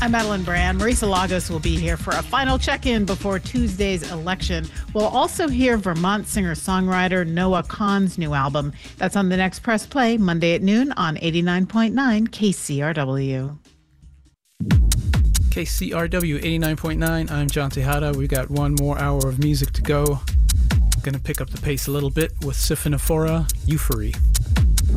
I'm Madeline Brand. Marisa Lagos will be here for a final check-in before Tuesday's election. We'll also hear Vermont singer-songwriter Noah Kahan's new album. That's on the next Press Play, Monday at noon on 89.9 KCRW. KCRW 89.9. I'm John Tejada. We got one more hour of music to go. Gonna pick up the pace a little bit with Siphonophora, Euphory.